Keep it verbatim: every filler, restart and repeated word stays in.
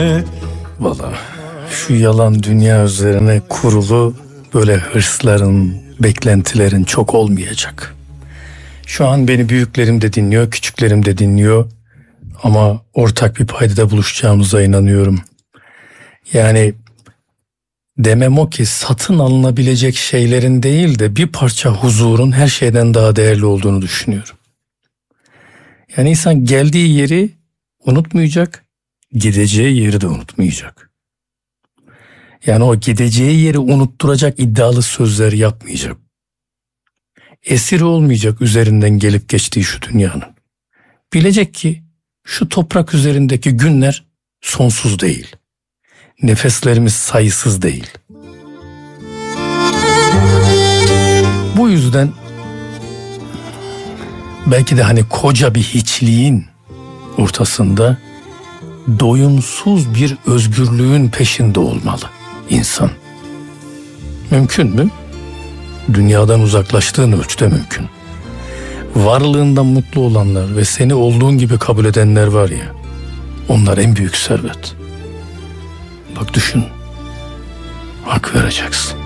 Valla şu yalan dünya üzerine kurulu böyle hırsların, beklentilerin çok olmayacak. Şu an beni büyüklerim de dinliyor, küçüklerim de dinliyor. Ama ortak bir paydada buluşacağımıza inanıyorum. Yani demem o ki satın alınabilecek şeylerin değil de bir parça huzurun her şeyden daha değerli olduğunu düşünüyorum. Yani insan geldiği yeri unutmayacak, gideceği yeri de unutmayacak. Yani o gideceği yeri unutturacak iddialı sözler yapmayacak. Esiri olmayacak üzerinden gelip geçtiği şu dünyanın. Bilecek ki şu toprak üzerindeki günler sonsuz değil. Nefeslerimiz sayısız değil. Bu yüzden belki de hani koca bir hiçliğin ortasında doyumsuz bir özgürlüğün peşinde olmalı insan. Mümkün mü? Dünyadan uzaklaştığın ölçüde mümkün. Varlığından mutlu olanlar ve seni olduğun gibi kabul edenler var ya, onlar en büyük servet. Bak düşün, hak vereceksin.